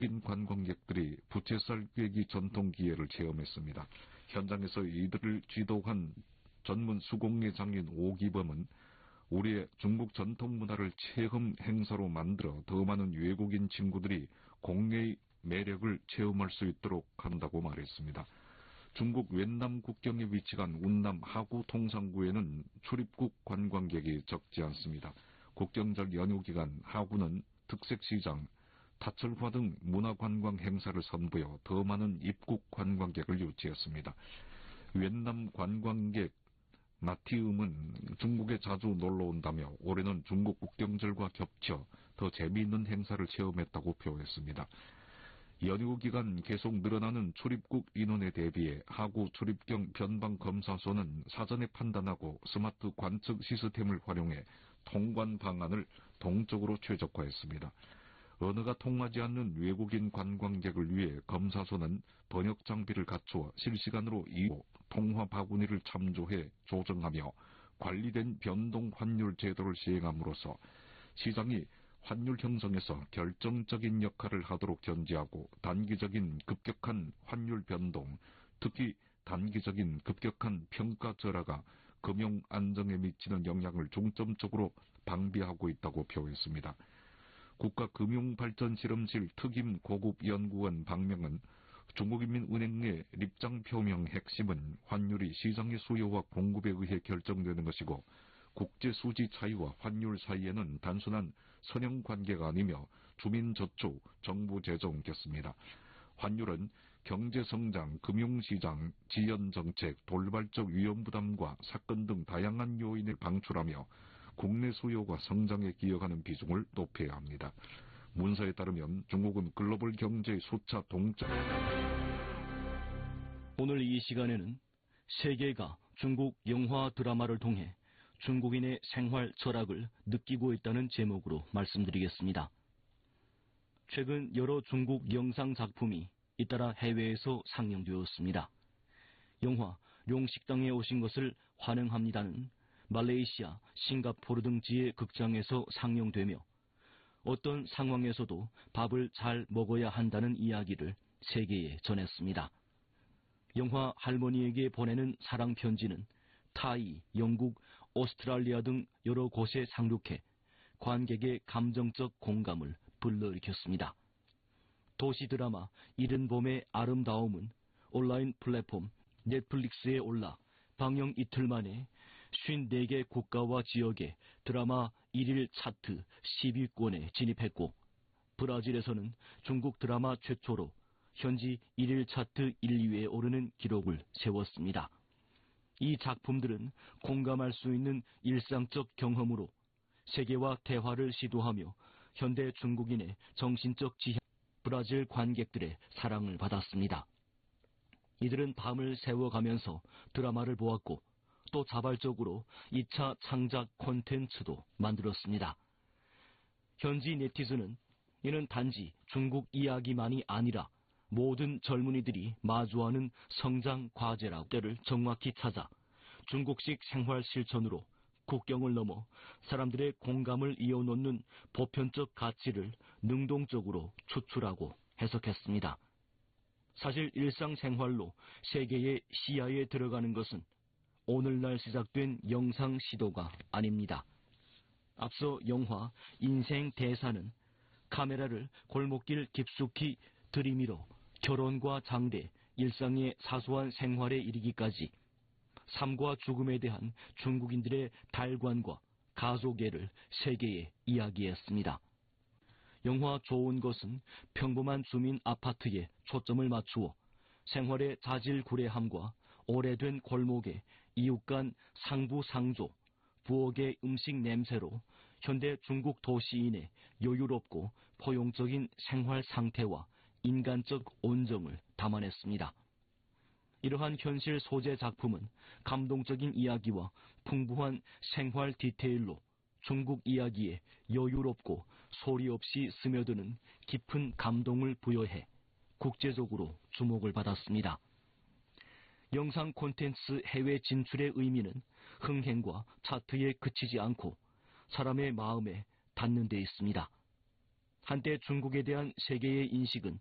외국인 관광객들이 부채살 꿰기 전통 기회를 체험했습니다. 현장에서 이들을 지도한 전문 수공예 장인 오기범은 우리의 중국 전통 문화를 체험 행사로 만들어 더 많은 외국인 친구들이 공예의 매력을 체험할 수 있도록 한다고 말했습니다. 중국 웬남 국경에 위치한 운남 하구 통상구에는 출입국 관광객이 적지 않습니다. 국경절 연휴 기간 하구는 특색시장, 타철화 등 문화관광 행사를 선보여 더 많은 입국 관광객을 유치했습니다. 웬남 관광객 마티움은 중국에 자주 놀러온다며 올해는 중국 국경절과 겹쳐 더 재미있는 행사를 체험했다고 표했습니다. 연휴 기간 계속 늘어나는 출입국 인원에 대비해 하구 출입경 변방검사소는 사전에 판단하고 스마트 관측 시스템을 활용해 통관 방안을 동적으로 최적화했습니다. 언어가 통하지 않는 외국인 관광객을 위해 검사소는 번역 장비를 갖추어 실시간으로 통화 바구니를 참조해 조정하며 관리된 변동 환율 제도를 시행함으로써 시장이 환율 형성에서 결정적인 역할을 하도록 견지하고 단기적인 급격한 환율 변동, 특히 단기적인 급격한 평가 절하가 금융 안정에 미치는 영향을 중점적으로 방비하고 있다고 표했습니다. 국가금융발전실험실 특임 고급연구원 박명은 중국인민은행의 입장표명 핵심은 환율이 시장의 수요와 공급에 의해 결정되는 것이고 국제수지 차이와 환율 사이에는 단순한 선형관계가 아니며 주민저축, 정부재정 겠습니다. 환율은 경제성장, 금융시장, 지연정책, 돌발적 위험부담과 사건 등 다양한 요인을 방출하며 국내 수요가 성장에 기여하는 비중을 높여야 합니다. 문서에 따르면 중국은 글로벌 경제의 수차 동점. 오늘 이 시간에는 세계가 중국 영화 드라마를 통해 중국인의 생활 철학을 느끼고 있다는 제목으로 말씀드리겠습니다. 최근 여러 중국 영상 작품이 잇따라 해외에서 상영되었습니다. 영화 룡식당에 오신 것을 환영합니다는 말레이시아, 싱가포르 등 지의 극장에서 상영되며 어떤 상황에서도 밥을 잘 먹어야 한다는 이야기를 세계에 전했습니다. 영화 할머니에게 보내는 사랑 편지는 타이, 영국, 오스트랄리아 등 여러 곳에 상륙해 관객의 감정적 공감을 불러일으켰습니다. 도시 드라마 이른 봄의 아름다움은 온라인 플랫폼 넷플릭스에 올라 방영 이틀 만에 54개 국가와 지역의 드라마 1일 차트 10위권에 진입했고 브라질에서는 중국 드라마 최초로 현지 1일 차트 1위에 오르는 기록을 세웠습니다. 이 작품들은 공감할 수 있는 일상적 경험으로 세계와 대화를 시도하며 현대 중국인의 정신적 지향, 브라질 관객들의 사랑을 받았습니다. 이들은 밤을 새워가면서 드라마를 보았고 또 자발적으로 2차 창작 콘텐츠도 만들었습니다. 현지 네티즌은 이는 단지 중국 이야기만이 아니라 모든 젊은이들이 마주하는 성장 과제라고 때를 정확히 찾아 중국식 생활 실천으로 국경을 넘어 사람들의 공감을 이어놓는 보편적 가치를 능동적으로 추출하고 해석했습니다. 사실 일상생활로 세계의 시야에 들어가는 것은 오늘날 시작된 영상 시도가 아닙니다. 앞서 영화 인생 대사는 카메라를 골목길 깊숙이 들이밀어 결혼과 장대, 일상의 사소한 생활에 이르기까지 삶과 죽음에 대한 중국인들의 달관과 가속애를 세계에 이야기했습니다. 영화 좋은 것은 평범한 주민 아파트에 초점을 맞추어 생활의 자질구레함과 오래된 골목의 이웃 간 상부상조, 부엌의 음식 냄새로 현대 중국 도시인의 여유롭고 포용적인 생활 상태와 인간적 온정을 담아냈습니다. 이러한 현실 소재 작품은 감동적인 이야기와 풍부한 생활 디테일로 중국 이야기에 여유롭고 소리 없이 스며드는 깊은 감동을 부여해 국제적으로 주목을 받았습니다. 영상 콘텐츠 해외 진출의 의미는 흥행과 차트에 그치지 않고 사람의 마음에 닿는 데 있습니다. 한때 중국에 대한 세계의 인식은